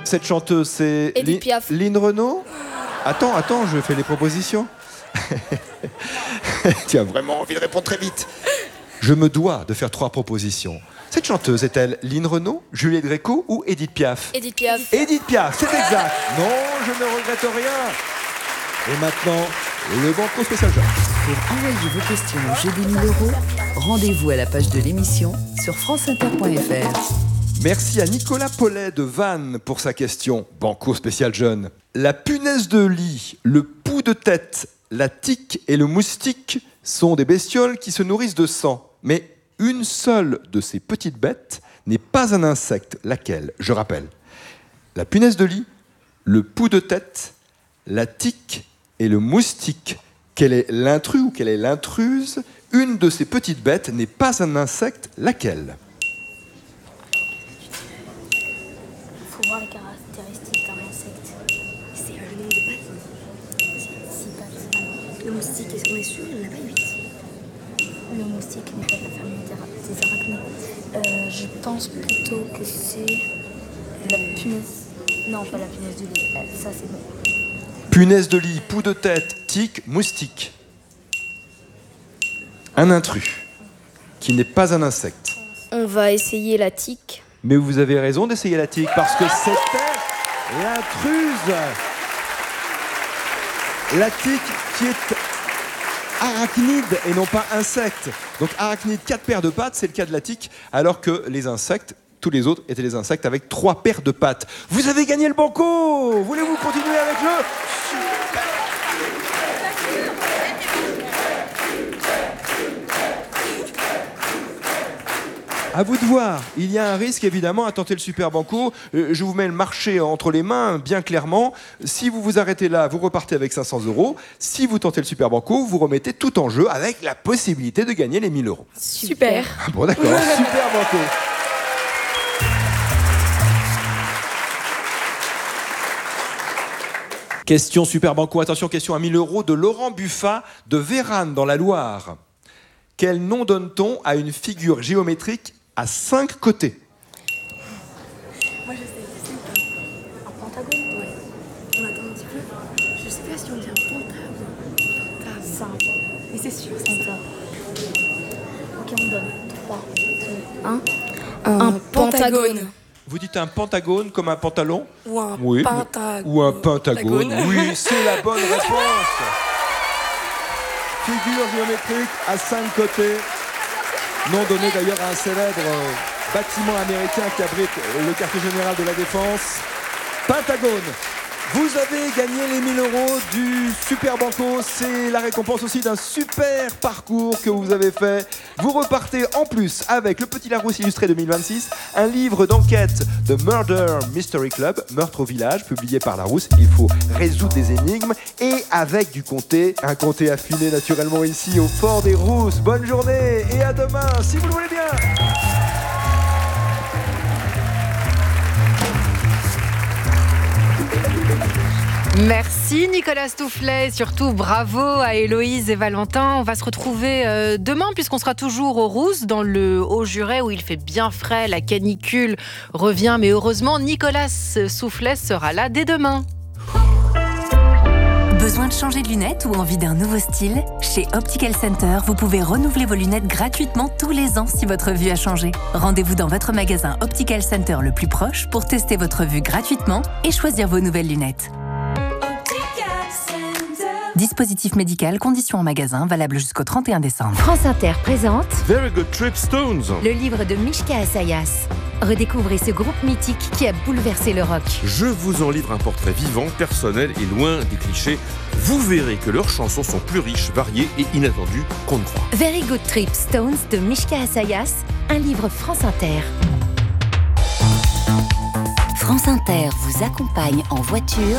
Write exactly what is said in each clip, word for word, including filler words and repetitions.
Cette chanteuse, c'est Edith Piaf. Lynn Renaud. Attends, attends, je fais les propositions. Tu as vraiment envie de répondre très vite. Je me dois de faire trois propositions. Cette chanteuse est-elle Lynn Renaud, Juliette Gréco ou Edith Piaf? Edith Piaf. Edith Piaf, c'est exact. Non, je ne regrette rien. Et maintenant, le banco spécial jeu. Pour envoyer vos questions au jeu des mille euros, rendez-vous à la page de l'émission sur franceinter point f r. Merci à Nicolas Paulet de Vannes pour sa question. Banco spécial jeune. La punaise de lit, le pou de tête, la tique et le moustique sont des bestioles qui se nourrissent de sang. Mais une seule de ces petites bêtes n'est pas un insecte. Laquelle? Je rappelle. La punaise de lit, le pou de tête, la tique et le moustique. Quel est l'intrus ou quelle est l'intruse? Une de ces petites bêtes n'est pas un insecte. Laquelle? Il faut voir les caractéristiques d'un insecte. C'est le nombre de pattes. Six pattes. Le moustique, est-ce qu'on est sûr? Il n'y en a pas huit. Le moustique n'est pas de la famille des des arachnides. Euh, je pense plutôt que c'est la punaise. Non, pas la punaise du lit. Euh, Ça, c'est bon. Punaise de lit, pou de tête, tique, moustique. Un intrus qui n'est pas un insecte. On va essayer la tique. Mais vous avez raison d'essayer la tique parce que c'était l'intruse. La tique qui est arachnide et non pas insecte. Donc arachnide, quatre paires de pattes, c'est le cas de la tique, alors que les insectes, tous les autres étaient des insectes avec trois paires de pattes. Vous avez gagné le banco. Voulez-vous continuer avec le super... À vous de voir. Il y a un risque évidemment à tenter le super banco. Euh, je vous mets le marché entre les mains bien clairement. Si vous vous arrêtez là, vous repartez avec cinq cents euros. Si vous tentez le super banco, vous remettez tout en jeu avec la possibilité de gagner les mille euros. Super. Bon d'accord, super banco. Question super banco. Attention, question à mille euros de Laurent Buffat de Vérane dans la Loire. Quel nom donne-t-on à une figure géométrique à cinq côtés? Moi, je sais, je sais. Un pentagone. Ouais. On attend un petit peu. Je sais pas si on dit un pentable. Pentable. Cinq. Mais c'est sûr, C'est ça. Ok, on donne. Trois, deux, un. Un, Un pentagone. Vous dites un pentagone comme un pantalon? Ou un Oui. pentagone. Ou un pentagone. Pentagone. Oui, c'est la bonne réponse. Figure géométrique à cinq côtés. Nom donné d'ailleurs à un célèbre euh, bâtiment américain qui abrite le quartier général de la Défense. Pentagone. Vous avez gagné les mille euros du Super Banco. C'est la récompense aussi d'un super parcours que vous avez fait. Vous repartez en plus avec le Petit Larousse illustré deux mille vingt-six, un livre d'enquête de Murder Mystery Club, Meurtre au village, publié par Larousse. Il faut résoudre des énigmes et avec du comté, un comté affiné naturellement ici au Fort des Rousses. Bonne journée et à demain si vous le voulez bien. Merci Nicolas Stoufflet, surtout bravo à Héloïse et Valentin. On va se retrouver euh, demain puisqu'on sera toujours aux Rousses dans le Haut-Jurey où il fait bien frais, la canicule revient, mais heureusement Nicolas Stoufflet sera là dès demain. Besoin de changer de lunettes ou envie d'un nouveau style? Chez Optical Center, vous pouvez renouveler vos lunettes gratuitement tous les ans si votre vue a changé. Rendez-vous dans votre magasin Optical Center le plus proche pour tester votre vue gratuitement et choisir vos nouvelles lunettes. Dispositif médical, conditions en magasin, valable jusqu'au trente et un décembre. France Inter présente Very Good Trip Stones. le livre de Mishka Assayas. Redécouvrez ce groupe mythique qui a bouleversé le rock. Je vous en livre un portrait vivant, personnel et loin des clichés. Vous verrez que leurs chansons sont plus riches, variées et inattendues qu'on ne croit. Very Good Trip Stones de Mishka Assayas, un livre France Inter. France Inter vous accompagne en voiture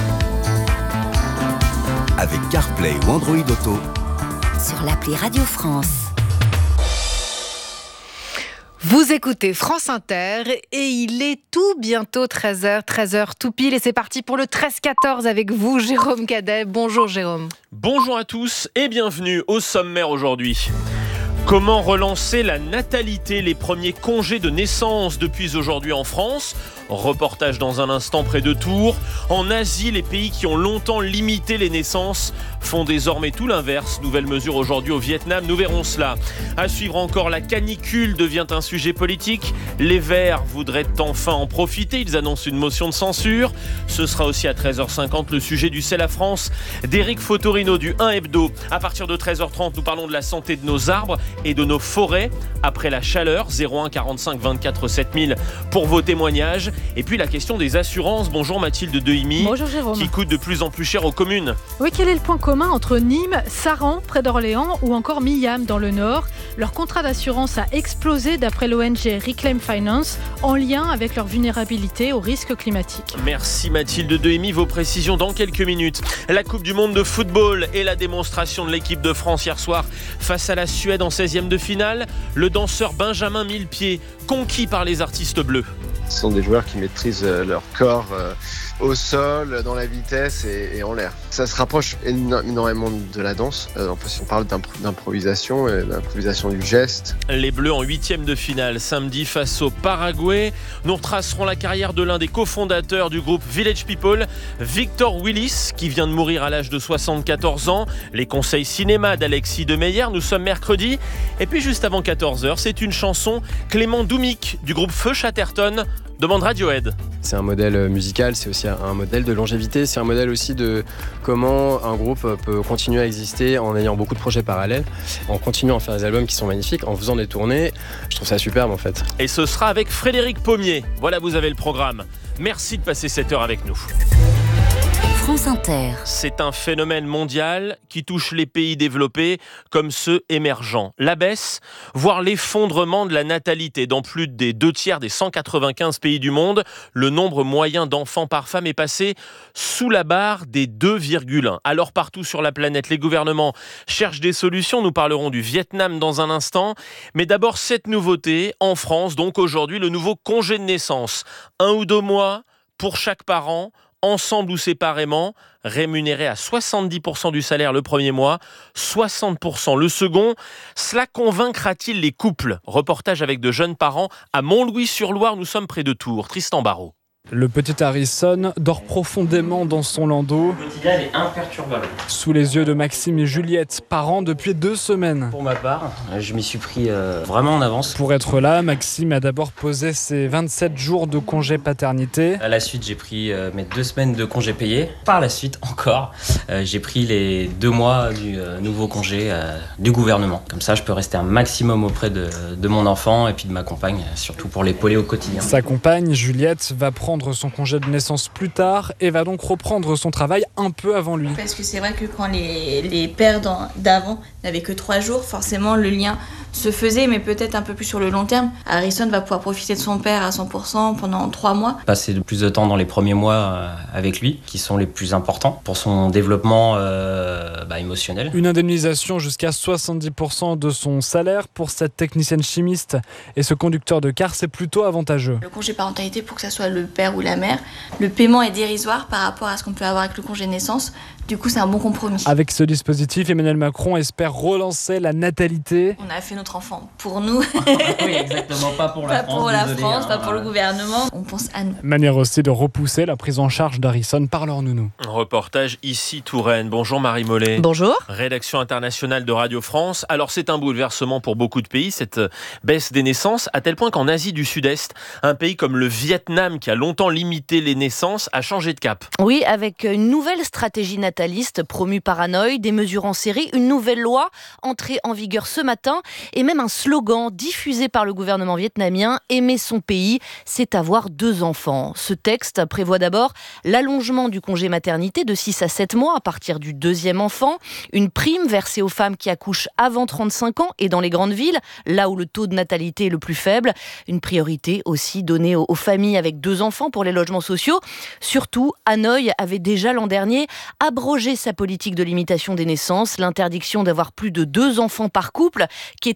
avec CarPlay ou Android Auto sur l'appli Radio France. Vous écoutez France Inter et il est tout bientôt treize heures, treize heures tout pile et c'est parti pour le treize quatorze avec vous, Jérôme Cadet. Bonjour Jérôme. Bonjour à tous et bienvenue au sommaire aujourd'hui. Comment relancer la natalité, les premiers congés de naissance depuis aujourd'hui en France ? Reportage dans un instant près de Tours. En Asie, les pays qui ont longtemps limité les naissances font désormais tout l'inverse. Nouvelle mesure aujourd'hui au Vietnam, nous verrons cela. À suivre encore, la canicule devient un sujet politique. Les Verts voudraient enfin en profiter. Ils annoncent une motion de censure. Ce sera aussi à treize heures cinquante le sujet du C'est la France d'Éric Fotorino du un Hebdo. À partir de treize heures trente, nous parlons de la santé de nos arbres et de nos forêts après la chaleur. zéro un quarante-cinq vingt-quatre sept mille pour vos témoignages. Et puis la question des assurances. Bonjour Mathilde Dehimi. Bonjour Jérôme. Qui coûte de plus en plus cher aux communes. Oui, quel est le point commun entre Nîmes, Saran, près d'Orléans, ou encore Millam, dans le Nord ? Leur contrat d'assurance a explosé d'après l'O N G Reclaim Finance, en lien avec leur vulnérabilité aux risques climatiques. Merci Mathilde Dehimi. Vos précisions dans quelques minutes. La Coupe du Monde de football et la démonstration de l'équipe de France hier soir face à la Suède en seizième de finale. Le danseur Benjamin Millepied, conquis par les artistes bleus. Ce sont des joueurs qui maîtrisent leur corps euh, au sol, dans la vitesse et, et en l'air. Ça se rapproche énormément de la danse. Euh, en plus, on parle d'impro- d'improvisation, et d'improvisation du geste. Les Bleus en huitième de finale, samedi face au Paraguay. Nous retracerons la carrière de l'un des cofondateurs du groupe Village People, Victor Willis, qui vient de mourir à l'âge de soixante-quatorze ans. Les conseils cinéma d'Alexis Demeyer. Nous sommes mercredi. Et puis juste avant quatorze heures, c'est une chanson Clément Doumic du groupe Feu Chatterton demande Radiohead. C'est un modèle musical, c'est aussi un modèle de longévité, c'est un modèle aussi de comment un groupe peut continuer à exister en ayant beaucoup de projets parallèles, en continuant à faire des albums qui sont magnifiques, en faisant des tournées. Je trouve ça superbe en fait. Et ce sera avec Frédéric Pommier. Voilà, vous avez le programme. Merci de passer cette heure avec nous. France Inter. C'est un phénomène mondial qui touche les pays développés comme ceux émergents. La baisse, voire l'effondrement de la natalité. Dans plus des deux tiers des cent quatre-vingt-quinze pays du monde, le nombre moyen d'enfants par femme est passé sous la barre des deux virgule un. Alors partout sur la planète, les gouvernements cherchent des solutions. Nous parlerons du Vietnam dans un instant. Mais d'abord, cette nouveauté en France, donc aujourd'hui, le nouveau congé de naissance. Un ou deux mois pour chaque parent, ensemble ou séparément, rémunéré à soixante-dix pour cent du salaire le premier mois, soixante pour cent le second. Cela convaincra-t-il les couples ? Reportage avec de jeunes parents à Montlouis-sur-Loire, nous sommes près de Tours. Tristan Barraud. Le petit Harrison dort profondément dans son landau. Le quotidien est imperturbable. Sous les yeux de Maxime et Juliette, parents depuis deux semaines. Pour ma part, je m'y suis pris euh, vraiment en avance. Pour être là, Maxime a d'abord posé ses vingt-sept jours de congé paternité. À la suite, j'ai pris euh, mes deux semaines de congé payé. Par la suite, encore, euh, j'ai pris les deux mois du euh, nouveau congé euh, du gouvernement. Comme ça, je peux rester un maximum auprès de, de mon enfant et puis de ma compagne, surtout pour l'épauler au quotidien. Sa compagne, Juliette, va prendre son congé de naissance plus tard et va donc reprendre son travail un peu avant lui. Parce que c'est vrai que quand les, les pères d'avant n'avaient que trois jours, forcément le lien se faisait, mais peut-être un peu plus sur le long terme. Harrison va pouvoir profiter de son père à cent pour cent pendant trois mois. Passer plus de temps dans les premiers mois avec lui, qui sont les plus importants pour son développement euh, bah, émotionnel. Une indemnisation jusqu'à soixante-dix pour cent de son salaire pour cette technicienne chimiste et ce conducteur de car, c'est plutôt avantageux. Le congé parentalité, pour que ça soit le père ou la mère, le paiement est dérisoire par rapport à ce qu'on peut avoir avec le congé de naissance. Du coup, c'est un bon compromis. Avec ce dispositif, Emmanuel Macron espère relancer la natalité. On a fait notre enfant pour nous. Oui, exactement, pas pour la pas France. Pour la désolé, France, hein, pas pour voilà. le gouvernement. On pense à nous. Manière aussi de repousser la prise en charge d'Harrison par leur nounou. Reportage ici Touraine. Bonjour Marie Mollet. Bonjour. Rédaction internationale de Radio France. Alors c'est un bouleversement pour beaucoup de pays, cette baisse des naissances, à tel point qu'en Asie du Sud-Est, un pays comme le Vietnam, qui a longtemps limité les naissances, a changé de cap. Oui, avec une nouvelle stratégie nataliste promue par Hanoï, des mesures en série, une nouvelle loi entrée en vigueur ce matin et même un slogan diffusé par le gouvernement vietnamien « Aimer son pays, c'est avoir deux enfants ». Ce texte prévoit d'abord l'allongement du congé maternité de six à sept mois à partir du deuxième enfant, une prime versée aux femmes qui accouchent avant trente-cinq ans et dans les grandes villes, là où le taux de natalité est le plus faible, une priorité aussi donnée aux familles avec deux enfants pour les logements sociaux. Surtout, Hanoï avait déjà l'an dernier abrogé sa politique de limitation des naissances, l'interdiction d'avoir plus de deux enfants par couple, qui était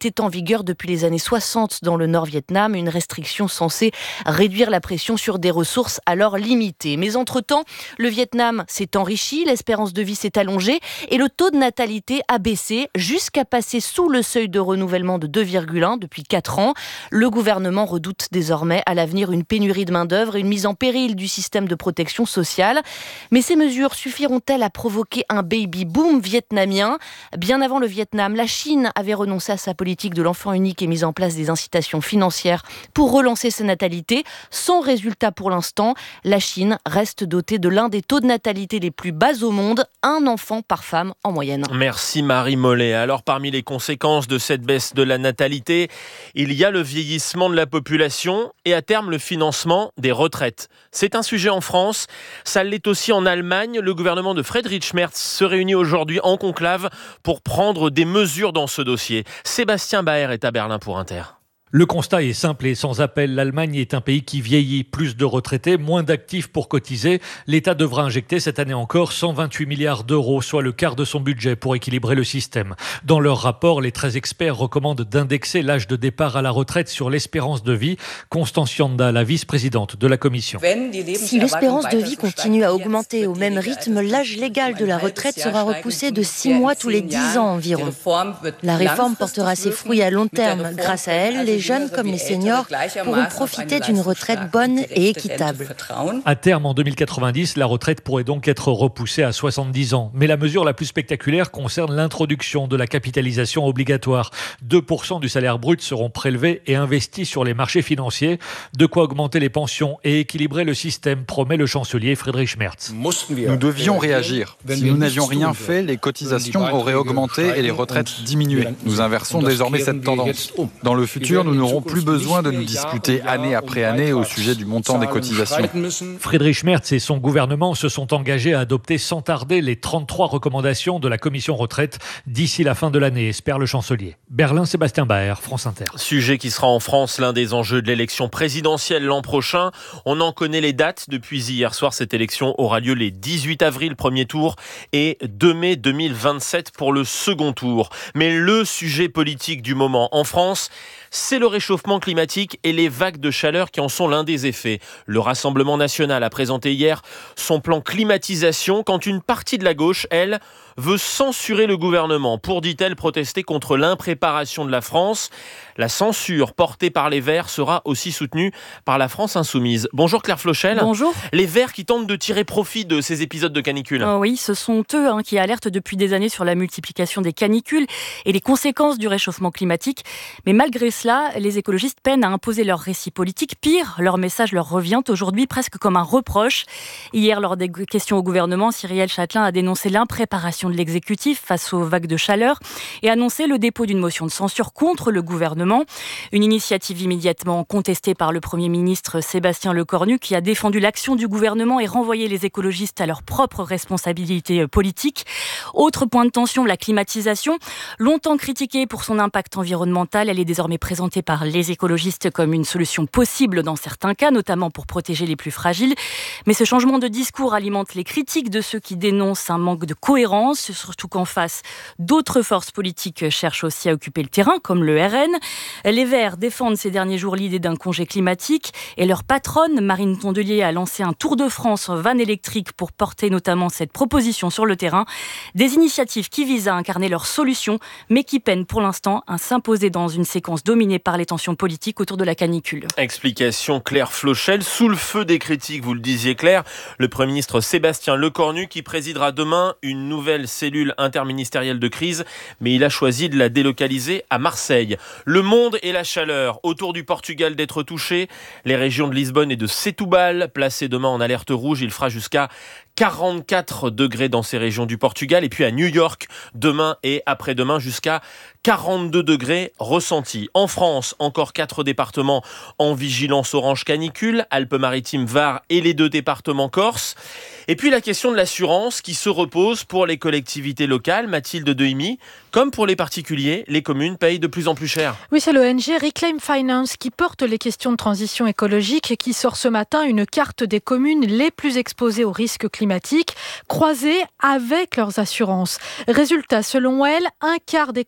était en vigueur depuis les années soixante dans le Nord-Vietnam, une restriction censée réduire la pression sur des ressources alors limitées. Mais entre-temps, le Vietnam s'est enrichi, l'espérance de vie s'est allongée et le taux de natalité a baissé jusqu'à passer sous le seuil de renouvellement de deux virgule un depuis quatre ans. Le gouvernement redoute désormais à l'avenir une pénurie de main-d'œuvre et une mise en péril du système de protection sociale. Mais ces mesures suffiront-elles à provoquer un baby-boom vietnamien ? Bien avant le Vietnam, la Chine avait renoncé à sa politique de l'enfant unique et mis en place des incitations financières pour relancer sa natalité. Sans résultat pour l'instant, la Chine reste dotée de l'un des taux de natalité les plus bas au monde, un enfant par femme en moyenne. Merci Marie Mollet. Alors parmi les conséquences de cette baisse de la natalité, il y a le vieillissement de la population et à terme le financement des retraites. C'est un sujet en France, ça l'est aussi en Allemagne. Le gouvernement de Friedrich Merz se réunit aujourd'hui en conclave pour prendre des mesures dans ce dossier. Sébastien Baer est à Berlin pour Inter. Le constat est simple et sans appel. L'Allemagne est un pays qui vieillit. Plus de retraités, moins d'actifs pour cotiser. L'État devra injecter cette année encore cent vingt-huit milliards d'euros, soit le quart de son budget pour équilibrer le système. Dans leur rapport, les treize experts recommandent d'indexer l'âge de départ à la retraite sur l'espérance de vie. Constance Yanda, la vice-présidente de la Commission. Si l'espérance de vie continue à augmenter au même rythme, l'âge légal de la retraite sera repoussé de six mois tous les dix ans environ. La réforme portera ses fruits à long terme. Grâce à elle, les jeunes comme les seniors pourront profiter d'une retraite bonne et équitable. À terme, en deux mille quatre-vingt-dix, la retraite pourrait donc être repoussée à soixante-dix ans. Mais la mesure la plus spectaculaire concerne l'introduction de la capitalisation obligatoire. deux pour cent du salaire brut seront prélevés et investis sur les marchés financiers. De quoi augmenter les pensions et équilibrer le système, promet le chancelier Friedrich Merz. Nous devions réagir. Si nous n'avions rien fait, les cotisations auraient augmenté et les retraites diminué. Nous inversons désormais cette tendance. Dans le futur, nous n'aurons plus besoin de nous disputer année après année au sujet du montant des cotisations. Friedrich Merz et son gouvernement se sont engagés à adopter sans tarder les trente-trois recommandations de la commission retraite d'ici la fin de l'année, espère le chancelier. Berlin, Sébastien Baer, France Inter. Sujet qui sera en France l'un des enjeux de l'élection présidentielle l'an prochain. On en connaît les dates depuis hier soir. Cette élection aura lieu les dix-huit avril, premier tour, et deux mai deux mille vingt-sept pour le second tour. Mais le sujet politique du moment en France, c'est le réchauffement climatique et les vagues de chaleur qui en sont l'un des effets. Le Rassemblement national a présenté hier son plan climatisation quand une partie de la gauche, elle, veut censurer le gouvernement pour, dit-elle, protester contre l'impréparation de la France. La censure portée par les Verts sera aussi soutenue par la France insoumise. Bonjour Claire Flochel. Bonjour. Les Verts qui tentent de tirer profit de ces épisodes de canicule. Oh oui, ce sont eux hein, qui alertent depuis des années sur la multiplication des canicules et les conséquences du réchauffement climatique. Mais malgré cela, les écologistes peinent à imposer leur récit politique. Pire, leur message leur revient aujourd'hui presque comme un reproche. Hier, lors des questions au gouvernement, Cyrielle Châtelain a dénoncé l'impréparation de l'exécutif face aux vagues de chaleur et annoncé le dépôt d'une motion de censure contre le gouvernement. Une initiative immédiatement contestée par le Premier ministre Sébastien Lecornu qui a défendu l'action du gouvernement et renvoyé les écologistes à leurs propres responsabilités politiques. Autre point de tension, la climatisation. Longtemps critiquée pour son impact environnemental, elle est désormais présentée par les écologistes comme une solution possible dans certains cas, notamment pour protéger les plus fragiles. Mais ce changement de discours alimente les critiques de ceux qui dénoncent un manque de cohérence, surtout qu'en face, d'autres forces politiques cherchent aussi à occuper le terrain, comme le R N. Les Verts défendent ces derniers jours l'idée d'un congé climatique et leur patronne, Marine Tondelier, a lancé un tour de France en van électrique pour porter notamment cette proposition sur le terrain. Des initiatives qui visent à incarner leurs solutions, mais qui peinent pour l'instant à s'imposer dans une séquence dominée par les tensions politiques autour de la canicule. Explication Claire Flochel. Sous le feu des critiques, vous le disiez Claire, le Premier ministre Sébastien Lecornu qui présidera demain une nouvelle cellule interministérielle de crise, mais il a choisi de la délocaliser à Marseille. Le monde et la chaleur autour du Portugal d'être touchés. Les régions de Lisbonne et de Setúbal placées demain en alerte rouge. Il fera jusqu'à quarante-quatre degrés dans ces régions du Portugal. Et puis à New York, demain et après-demain, jusqu'à quarante-deux degrés ressentis. En France, encore quatre départements en vigilance orange canicule, Alpes-Maritimes, Var et les deux départements Corse. Et puis la question de l'assurance qui se repose pour les collectivités locales. Mathilde Dehimi, comme pour les particuliers, les communes payent de plus en plus cher. Oui, c'est l'O N G Reclaim Finance qui porte les questions de transition écologique et qui sort ce matin une carte des communes les plus exposées aux risques climatiques, croisées avec leurs assurances. Résultat, selon elle, un quart des communes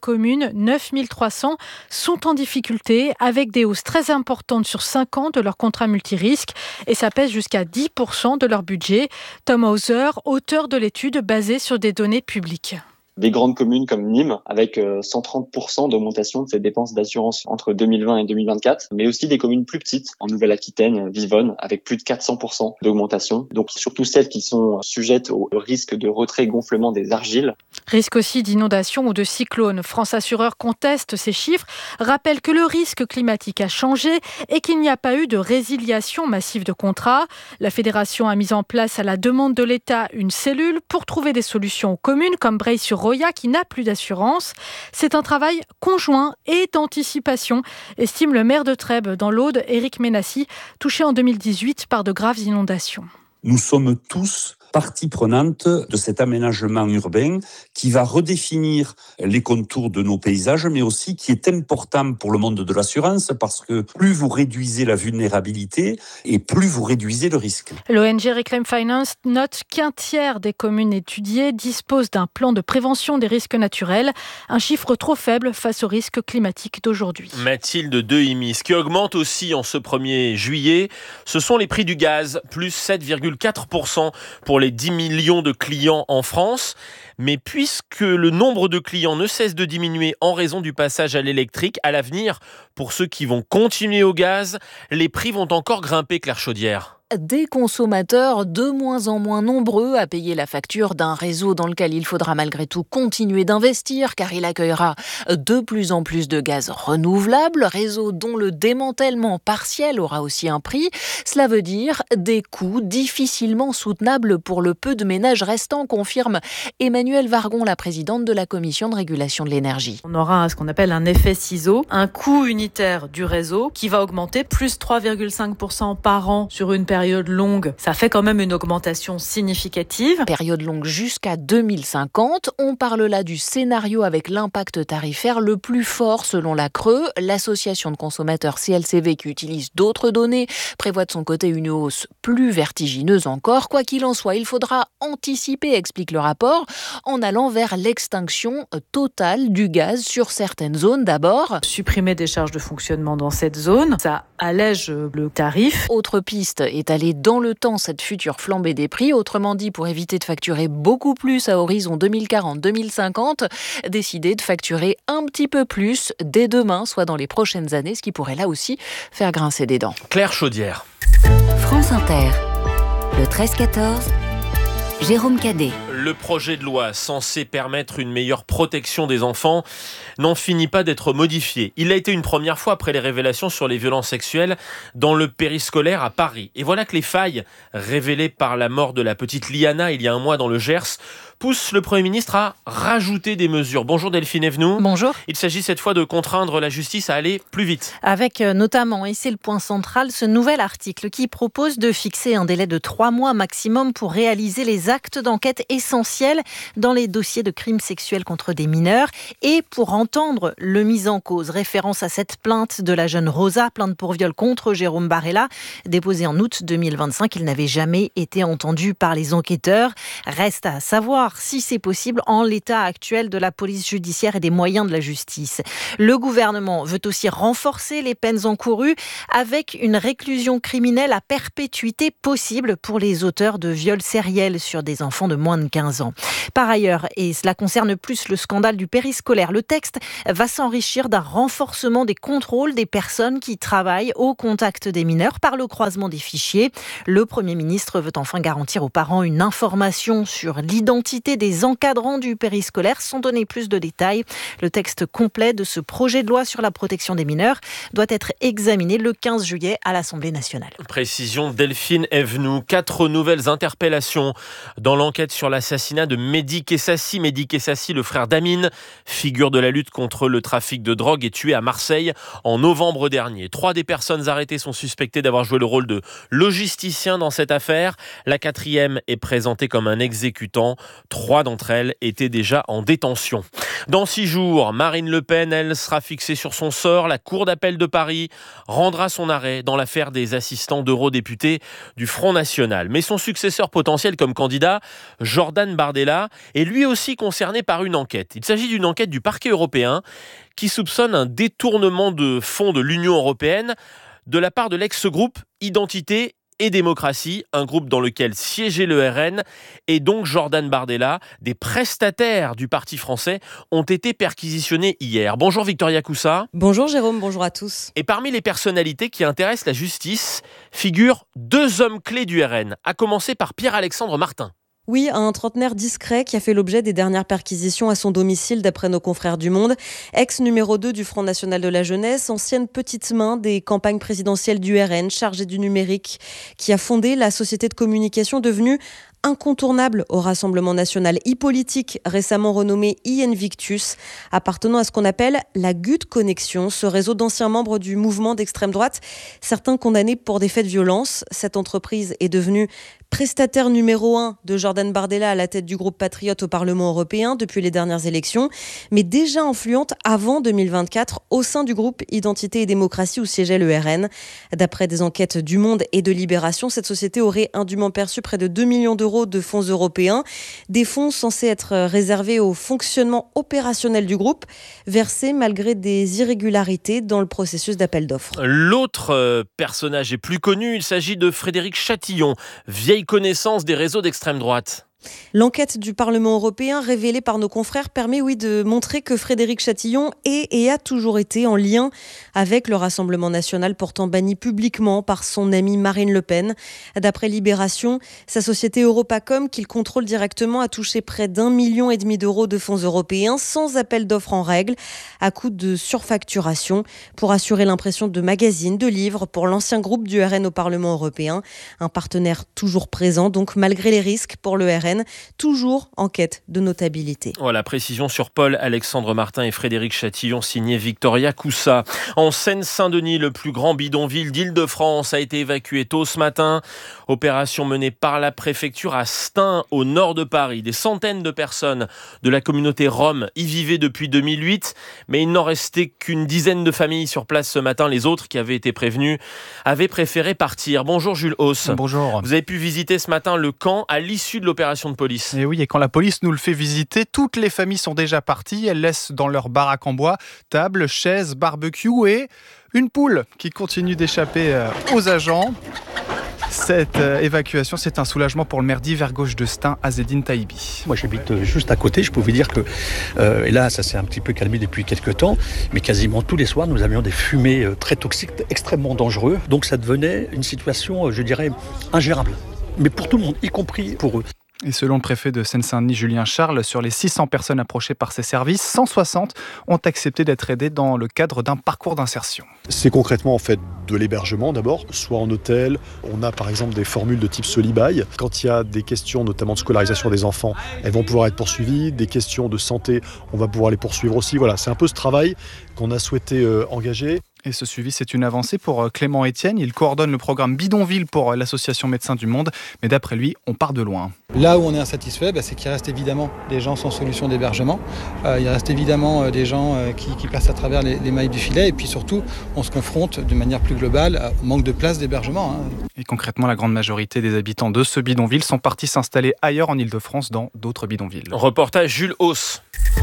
communes, neuf mille trois cents, sont en difficulté avec des hausses très importantes sur cinq ans de leurs contrats multirisques et ça pèse jusqu'à dix pour cent de leur budget. Tom Hauser, auteur de l'étude basée sur des données publiques. Des grandes communes comme Nîmes, avec cent trente pour cent d'augmentation de ses dépenses d'assurance entre deux mille vingt et deux mille vingt-quatre, mais aussi des communes plus petites, en Nouvelle-Aquitaine, Vivonne, avec plus de quatre cents pour cent d'augmentation. Donc surtout celles qui sont sujettes au risque de retrait-gonflement des argiles. Risque aussi d'inondation ou de cyclone. France Assureurs conteste ces chiffres, rappelle que le risque climatique a changé et qu'il n'y a pas eu de résiliation massive de contrats. La fédération a mis en place à la demande de l'État une cellule pour trouver des solutions aux communes comme Breil-sur Roya qui n'a plus d'assurance. C'est un travail conjoint et d'anticipation, estime le maire de Trèbes dans l'Aude, Éric Ménassi, touché en deux mille dix-huit par de graves inondations. Nous sommes tous partie prenante de cet aménagement urbain qui va redéfinir les contours de nos paysages, mais aussi qui est important pour le monde de l'assurance parce que plus vous réduisez la vulnérabilité et plus vous réduisez le risque. L'O N G Reclaim Finance note qu'un tiers des communes étudiées disposent d'un plan de prévention des risques naturels, un chiffre trop faible face aux risques climatiques d'aujourd'hui. Mathilde Dehimis, ce qui augmente aussi en ce premier juillet, ce sont les prix du gaz, plus sept virgule quatre pour cent pour les dix millions de clients en France. Mais puisque le nombre de clients ne cesse de diminuer en raison du passage à l'électrique, à l'avenir, pour ceux qui vont continuer au gaz, les prix vont encore grimper, Claire Chaudière. Des consommateurs de moins en moins nombreux à payer la facture d'un réseau dans lequel il faudra malgré tout continuer d'investir car il accueillera de plus en plus de gaz renouvelable, réseau dont le démantèlement partiel aura aussi un prix. Cela veut dire des coûts difficilement soutenables pour le peu de ménages restants, confirme Emmanuelle Vargon, la présidente de la Commission de régulation de l'énergie. On aura ce qu'on appelle un effet ciseau, un coût unitaire du réseau qui va augmenter plus trois virgule cinq pour cent par an sur une période période longue, ça fait quand même une augmentation significative. Période longue jusqu'à deux mille cinquante. On parle là du scénario avec l'impact tarifaire le plus fort selon la Creux. L'association de consommateurs C L C V qui utilise d'autres données prévoit de son côté une hausse plus vertigineuse encore. Quoi qu'il en soit, il faudra anticiper, explique le rapport, en allant vers l'extinction totale du gaz sur certaines zones d'abord. Supprimer des charges de fonctionnement dans cette zone, ça allège le tarif. Autre piste, étaler dans le temps cette future flambée des prix, autrement dit pour éviter de facturer beaucoup plus à horizon deux mille quarante deux mille cinquante, décider de facturer un petit peu plus dès demain, soit dans les prochaines années, ce qui pourrait là aussi faire grincer des dents. Claire Chaudière. France Inter, le treize quatorze, Jérôme Cadet. Le projet de loi censé permettre une meilleure protection des enfants n'en finit pas d'être modifié. Il a été une première fois après les révélations sur les violences sexuelles dans le périscolaire à Paris. Et voilà que les failles révélées par la mort de la petite Liana il y a un mois dans le Gers poussent le Premier ministre à rajouter des mesures. Bonjour Delphine Evenou. Bonjour. Il s'agit cette fois de contraindre la justice à aller plus vite. Avec notamment, et c'est le point central, ce nouvel article qui propose de fixer un délai de trois mois maximum pour réaliser les actes d'enquête essentiels dans les dossiers de crimes sexuels contre des mineurs et pour entendre le mis en cause. Référence à cette plainte de la jeune Rosa, plainte pour viol contre Jérôme Barella, déposée en août deux mille vingt-cinq. Il n'avait jamais été entendu par les enquêteurs. Reste à savoir si c'est possible en l'état actuel de la police judiciaire et des moyens de la justice. Le gouvernement veut aussi renforcer les peines encourues avec une réclusion criminelle à perpétuité possible pour les auteurs de viols sériels sur des enfants de moins de quinze ans. Par ailleurs, et cela concerne plus le scandale du périscolaire, le texte va s'enrichir d'un renforcement des contrôles des personnes qui travaillent au contact des mineurs par le croisement des fichiers. Le Premier ministre veut enfin garantir aux parents une information sur l'identité des encadrants du périscolaire sans donner plus de détails. Le texte complet de ce projet de loi sur la protection des mineurs doit être examiné le quinze juillet à l'Assemblée nationale. Précision Delphine Evenou. Quatre nouvelles interpellations dans l'enquête sur l'assassinat de Mehdi Kessassi. Mehdi Kessassi, le frère d'Amine, figure de la lutte contre le trafic de drogue, est tué à Marseille en novembre dernier. Trois des personnes arrêtées sont suspectées d'avoir joué le rôle de logisticien dans cette affaire. La quatrième est présentée comme un exécutant. Trois d'entre elles étaient déjà en détention. Dans six jours, Marine Le Pen, elle, sera fixée sur son sort. La Cour d'appel de Paris rendra son arrêt dans l'affaire des assistants d'eurodéputés du Front National. Mais son successeur potentiel comme candidat, Jordan Jordan Bardella, est lui aussi concerné par une enquête. Il s'agit d'une enquête du parquet européen qui soupçonne un détournement de fonds de l'Union européenne de la part de l'ex-groupe Identité et démocratie, un groupe dans lequel siégeait le R N et donc Jordan Bardella. Des prestataires du parti français ont été perquisitionnés hier. Bonjour Victoria Coussa. Bonjour Jérôme, bonjour à tous. Et parmi les personnalités qui intéressent la justice figurent deux hommes clés du R N, à commencer par Pierre-Alexandre Martin. Oui, un trentenaire discret qui a fait l'objet des dernières perquisitions à son domicile d'après nos confrères du Monde. Ex numéro deux du Front National de la Jeunesse, ancienne petite main des campagnes présidentielles du R N, chargé du numérique, qui a fondé la société de communication devenue incontournable au Rassemblement national e-politique, récemment renommé e-Invictus, appartenant à ce qu'on appelle la Gut Connexion, ce réseau d'anciens membres du mouvement d'extrême droite, certains condamnés pour des faits de violence. Cette entreprise est devenue prestataire numéro un de Jordan Bardella à la tête du groupe Patriote au Parlement européen depuis les dernières élections, mais déjà influente avant deux mille vingt-quatre au sein du groupe Identité et démocratie où siégeait le R N. D'après des enquêtes du Monde et de Libération, cette société aurait indûment perçu près de deux millions d'euros de fonds européens, des fonds censés être réservés au fonctionnement opérationnel du groupe, versés malgré des irrégularités dans le processus d'appel d'offres. L'autre euh, personnage est plus connu, il s'agit de Frédéric Chatillon, vieille connaissance des réseaux d'extrême droite. L'enquête du Parlement européen révélée par nos confrères permet oui de montrer que Frédéric Chatillon est et a toujours été en lien avec le Rassemblement national, pourtant banni publiquement par son amie Marine Le Pen. D'après Libération, sa société Europacom, qu'il contrôle directement, a touché près d'un million et demi d'euros de fonds européens sans appel d'offres en règle, à coup de surfacturation pour assurer l'impression de magazines, de livres pour l'ancien groupe du R N au Parlement européen. Un partenaire toujours présent, donc malgré les risques pour le R N, toujours en quête de notabilité. Voilà, précision sur Paul-Alexandre Martin et Frédéric Chatillon, signé Victoria Coussa. En Seine-Saint-Denis, le plus grand bidonville d'Île-de-France a été évacué tôt ce matin. Opération menée par la préfecture à Stein, au nord de Paris. Des centaines de personnes de la communauté Rome y vivaient depuis deux mille huit, mais il n'en restait qu'une dizaine de familles sur place ce matin. Les autres, qui avaient été prévenus, avaient préféré partir. Bonjour Jules Hauss. Bonjour. Vous avez pu visiter ce matin le camp à l'issue de l'opération de police. Et oui, et quand la police nous le fait visiter, toutes les familles sont déjà parties. Elles laissent dans leur baraque en bois table, chaises, barbecue et une poule qui continue d'échapper aux agents. Cette euh, évacuation, c'est un soulagement pour le maire d'Hiver Gauche de Stein, Azzedine Taïbi. Moi, j'habite juste à côté. Je peux vous dire que, euh, et là, ça s'est un petit peu calmé depuis quelques temps, mais quasiment tous les soirs, nous avions des fumées euh, très toxiques, extrêmement dangereux. Donc, ça devenait une situation, euh, je dirais, ingérable. Mais pour tout le monde, y compris pour eux. Et selon le préfet de Seine-Saint-Denis, Julien Charles, sur les six cents personnes approchées par ces services, cent soixante ont accepté d'être aidées dans le cadre d'un parcours d'insertion. C'est concrètement en fait de l'hébergement d'abord, soit en hôtel. On a par exemple des formules de type Solibail. Quand il y a des questions notamment de scolarisation des enfants, elles vont pouvoir être poursuivies. Des questions de santé, on va pouvoir les poursuivre aussi. Voilà, c'est un peu ce travail qu'on a souhaité euh, engager. Et ce suivi, c'est une avancée pour Clément Etienne. Il coordonne le programme Bidonville pour l'association Médecins du Monde. Mais d'après lui, on part de loin. Là où on est insatisfait, bah, c'est qu'il reste évidemment des gens sans solution d'hébergement. Euh, il reste évidemment euh, des gens euh, qui, qui passent à travers les, les mailles du filet. Et puis surtout, on se confronte de manière plus globale au manque de place d'hébergement. Hein. Et concrètement, la grande majorité des habitants de ce bidonville sont partis s'installer ailleurs en Île-de-France, dans d'autres bidonvilles. Reportage Jules Hauss.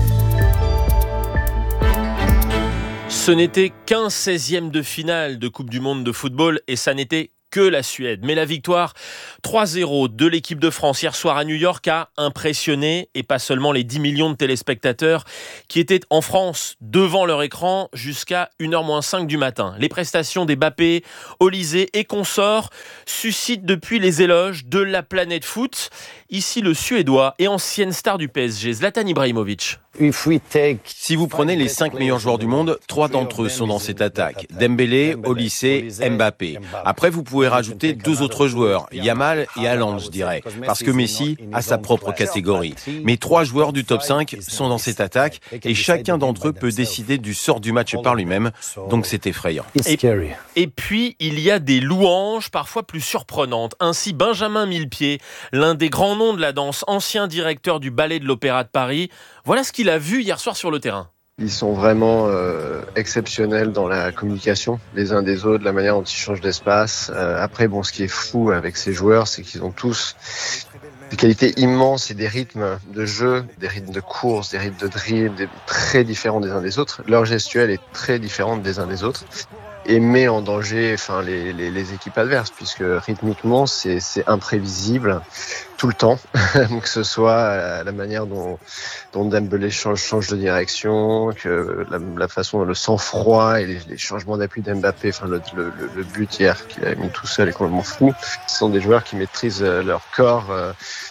Ce n'était qu'un seizième de finale de Coupe du Monde de football et ça n'était que la Suède. Mais la victoire trois zéro de l'équipe de France hier soir à New York a impressionné, et pas seulement les dix millions de téléspectateurs qui étaient en France devant leur écran jusqu'à une heure moins cinq du matin. Les prestations des Mbappé, Olise et consorts suscitent depuis les éloges de la planète foot. Ici le Suédois et ancienne star du P S G, Zlatan Ibrahimovic. Si vous prenez les cinq meilleurs joueurs du monde, trois d'entre eux sont dans cette attaque. Dembélé, Olise, Mbappé. Après, vous pouvez rajouter deux autres joueurs, Yamal et Haaland, je dirais. Parce que Messi a sa propre catégorie. Mais trois joueurs du top cinq sont dans cette attaque et chacun d'entre eux peut décider du sort du match par lui-même. Donc c'est effrayant. Et, et puis, il y a des louanges parfois plus surprenantes. Ainsi, Benjamin Millepied, l'un des grands noms de la danse, ancien directeur du Ballet de l'Opéra de Paris, voilà ce qu'il a vu hier soir sur le terrain. Ils sont vraiment euh, exceptionnels dans la communication les uns des autres, la manière dont ils changent d'espace. Euh, après, bon, ce qui est fou avec ces joueurs, c'est qu'ils ont tous Des qualités immenses et des rythmes de jeu, des rythmes de course, des rythmes de dribble, très différents des uns des autres. Leur gestuelle est très différente des uns des autres et met en danger enfin, les, les, les équipes adverses, puisque rythmiquement, c'est, c'est imprévisible tout le temps, que ce soit la manière dont, dont Dembélé change, change de direction, que la, la façon dont le sang-froid et les, les changements d'appui d'Mbappé, enfin le, le, le but hier qu'il a mis tout seul est complètement fou. Ce sont des joueurs qui maîtrisent leur corps euh,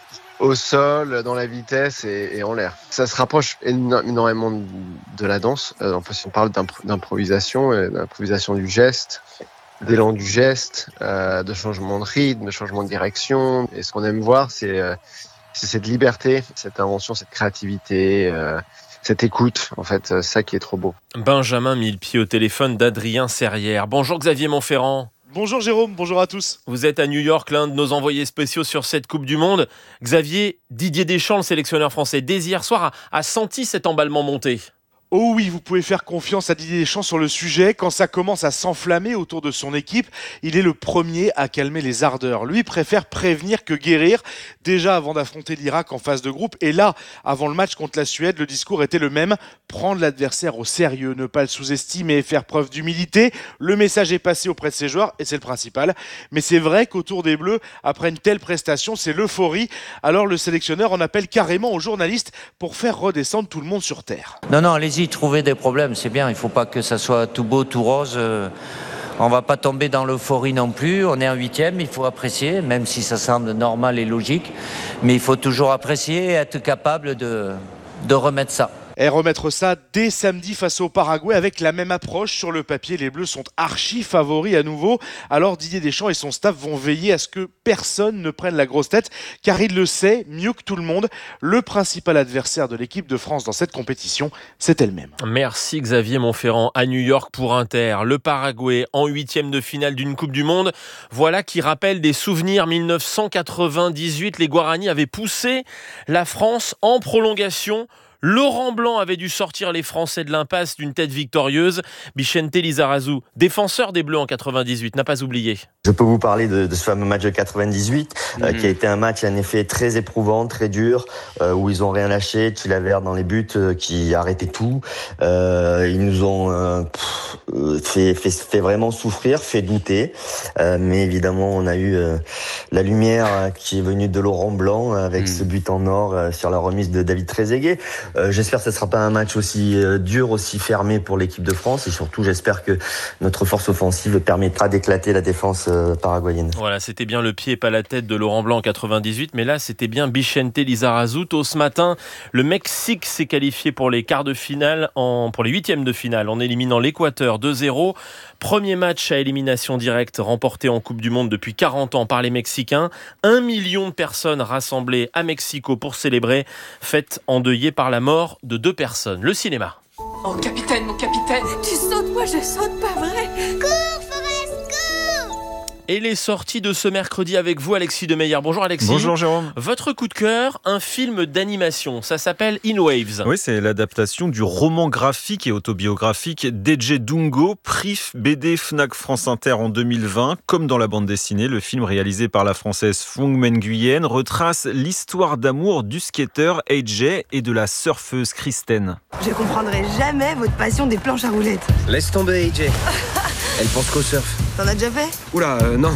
au sol, dans la vitesse et, et en l'air. Ça se rapproche énormément de la danse. En fait, on parle d'improvisation, d'improvisation du geste, d'élan du geste, euh, de changement de rythme, de changement de direction. Et ce qu'on aime voir, c'est, euh, c'est cette liberté, cette invention, cette créativité, euh, cette écoute. En fait, ça qui est trop beau. Benjamin mit le pied au téléphone d'Adrien Serrière. Bonjour Xavier Montferrand. Bonjour Jérôme, bonjour à tous. Vous êtes à New York, l'un de nos envoyés spéciaux sur cette Coupe du Monde. Xavier, Didier Deschamps, le sélectionneur français, dès hier soir, a, a senti cet emballement monter. Oh oui, vous pouvez faire confiance à Didier Deschamps sur le sujet. Quand ça commence à s'enflammer autour de son équipe, il est le premier à calmer les ardeurs. Lui préfère prévenir que guérir. Déjà avant d'affronter l'Irak en phase de groupe. Et là, avant le match contre la Suède, le discours était le même. Prendre l'adversaire au sérieux, ne pas le sous-estimer et faire preuve d'humilité. Le message est passé auprès de ses joueurs et c'est le principal. Mais c'est vrai qu'autour des Bleus, après une telle prestation, c'est l'euphorie. Alors le sélectionneur en appelle carrément aux journalistes pour faire redescendre tout le monde sur terre. Non, non, allez-y. Trouver des problèmes, c'est bien, il ne faut pas que ça soit tout beau, tout rose. On ne va pas tomber dans l'euphorie non plus. On est en huitième, il faut apprécier, même si ça semble normal et logique. Mais il faut toujours apprécier et être capable de, de remettre ça. Et remettre ça dès samedi face au Paraguay avec la même approche. Sur le papier, les Bleus sont archi favoris à nouveau. Alors Didier Deschamps et son staff vont veiller à ce que personne ne prenne la grosse tête, car il le sait mieux que tout le monde. Le principal adversaire de l'équipe de France dans cette compétition, c'est elle-même. Merci Xavier Montferrand. À New York pour Inter, le Paraguay en huitième de finale d'une Coupe du Monde. Voilà qui rappelle des souvenirs. dix-neuf cent quatre-vingt-dix-huit, les Guarani avaient poussé la France en prolongation. Laurent Blanc avait dû sortir les Français de l'impasse d'une tête victorieuse. Bicente Lizarazu, défenseur des Bleus en quatre-vingt-dix-huit, n'a pas oublié. Je peux vous parler de, de ce fameux match de quatre-vingt-dix-huit, mmh. euh, qui a été un match en effet très éprouvant, très dur, euh, où ils ont rien lâché. Chilavert dans les buts, euh, qui arrêtait tout. Euh, ils nous ont euh, pff, fait, fait, fait vraiment souffrir, fait douter. Euh, mais évidemment, on a eu euh, la lumière euh, qui est venue de Laurent Blanc avec mmh. ce but en or euh, sur la remise de David Trezeguet. Euh, j'espère que ce ne sera pas un match aussi euh, dur, aussi fermé pour l'équipe de France. Et surtout, j'espère que notre force offensive permettra d'éclater la défense euh, paraguayenne. Voilà, c'était bien le pied, pas la tête de Laurent Blanc en quatre-vingt-dix-huit. Mais là, c'était bien Bicente Lizarazu. Tôt ce matin, le Mexique s'est qualifié pour les quarts de finale, en, pour les huitièmes de finale, en éliminant l'Équateur deux zéro. Premier match à élimination directe remporté en Coupe du Monde depuis quarante ans par les Mexicains. Un million de personnes rassemblées à Mexico pour célébrer, fête endeuillée par la mort de deux personnes. Le cinéma. Oh capitaine, mon capitaine, tu sautes, moi je saute, pas vrai. Cours, Forrest, cours. Et les sorties de ce mercredi avec vous, Alexis Demeyer. Bonjour Alexis. Bonjour Jérôme. Votre coup de cœur, un film d'animation. Ça s'appelle In Waves. Oui, c'est l'adaptation du roman graphique et autobiographique d'E J Dungo, prix B D Fnac France Inter en deux mille vingt. Comme dans la bande dessinée, le film réalisé par la française Fong Nguyen retrace l'histoire d'amour du skateur A J et de la surfeuse Kristen. Je comprendrai jamais votre passion des planches à roulettes. Laisse tomber A J. Elle pense qu'au surf. T'en as déjà fait? Oula, euh, non.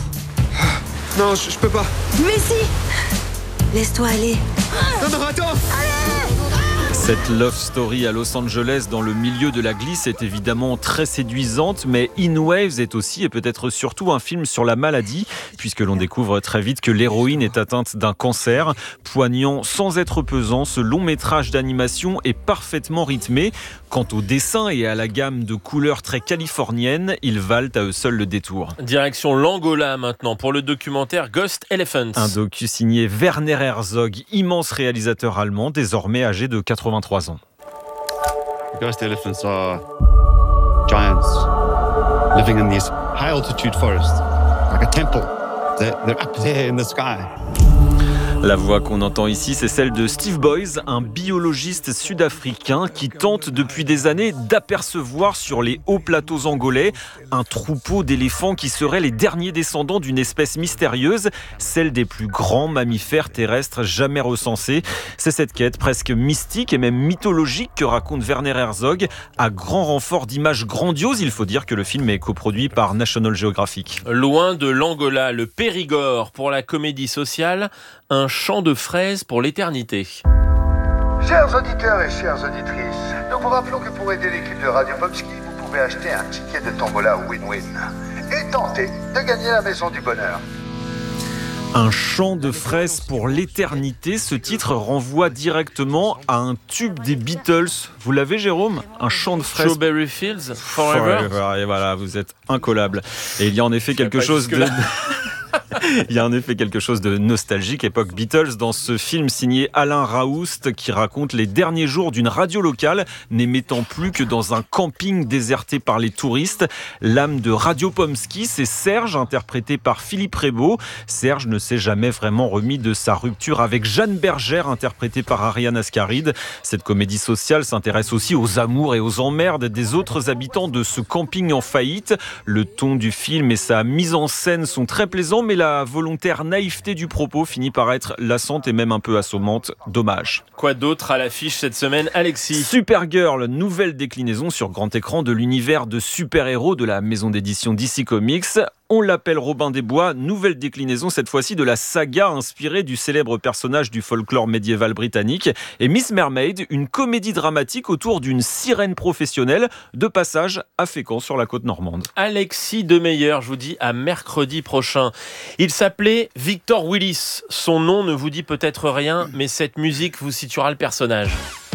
Non, je, je peux pas. Mais si. Laisse-toi aller. Non, non, attends. Allez. Cette love story à Los Angeles dans le milieu de la glisse est évidemment très séduisante, mais In Waves est aussi et peut-être surtout un film sur la maladie, puisque l'on découvre très vite que l'héroïne est atteinte d'un cancer. Poignant sans être pesant, ce long métrage d'animation est parfaitement rythmé. Quant au dessin et à la gamme de couleurs très californiennes, ils valent à eux seuls le détour. Direction l'Angola maintenant pour le documentaire Ghost Elephants. Un docu signé Werner Herzog, immense réalisateur allemand, désormais âgé de quatre-vingt-trois ans. Ghost elephants are giants living in these high altitude forests, like a temple. They're, they're up there in the sky. La voix qu'on entend ici, c'est celle de Steve Boys, un biologiste sud-africain qui tente depuis des années d'apercevoir sur les hauts plateaux angolais un troupeau d'éléphants qui seraient les derniers descendants d'une espèce mystérieuse, celle des plus grands mammifères terrestres jamais recensés. C'est cette quête presque mystique et même mythologique que raconte Werner Herzog à grand renfort d'images grandioses. Il faut dire que le film est coproduit par National Geographic. Loin de l'Angola, le Périgord pour la comédie sociale, un champ de fraises pour l'éternité. Chers auditeurs et chères auditrices, nous vous rappelons que pour aider l'équipe de Radio Pomsky, vous pouvez acheter un ticket de tombola win-win et tenter de gagner la maison du bonheur. Un champ de fraises pour l'éternité, ce titre renvoie directement à un tube des Beatles. Vous l'avez, Jérôme ? Un champ de fraises. Strawberry Fields, Forever. Forever. Et voilà, vous êtes incollable. Et il y a en effet quelque chose de... Il y a en effet quelque chose de nostalgique, époque Beatles, dans ce film signé Alain Raoust qui raconte les derniers jours d'une radio locale n'émettant plus que dans un camping déserté par les touristes. L'âme de Radio Pomsky, c'est Serge, interprété par Philippe Rebaud. Serge ne s'est jamais vraiment remis de sa rupture avec Jeanne Bergère, interprétée par Ariane Ascaride. Cette comédie sociale s'intéresse aussi aux amours et aux emmerdes des autres habitants de ce camping en faillite. Le ton du film et sa mise en scène sont très plaisants, mais la volontaire naïveté du propos finit par être lassante et même un peu assommante. Dommage. Quoi d'autre à l'affiche cette semaine, Alexis ? Supergirl, nouvelle déclinaison sur grand écran de l'univers de super-héros de la maison d'édition D C Comics. On l'appelle Robin des Bois, nouvelle déclinaison cette fois-ci de la saga inspirée du célèbre personnage du folklore médiéval britannique. Et Miss Mermaid, une comédie dramatique autour d'une sirène professionnelle de passage à Fécamp sur la côte normande. Alexis Demeyer, je vous dis à mercredi prochain. Il s'appelait Victor Willis. Son nom ne vous dit peut-être rien, mais cette musique vous situera le personnage.